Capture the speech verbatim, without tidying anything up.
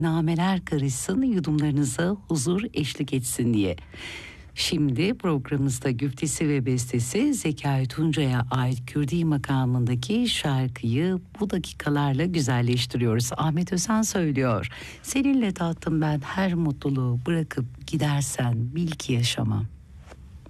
nameler karışsın, yudumlarınıza huzur eşlik etsin diye. Şimdi programımızda güftesi ve bestesi Zekai Tuncay'a ait Kürdi makamındaki şarkıyı bu dakikalarla güzelleştiriyoruz. Ahmet Özen söylüyor. Seninle tattım ben her mutluluğu, bırakıp gidersen bil ki yaşamam.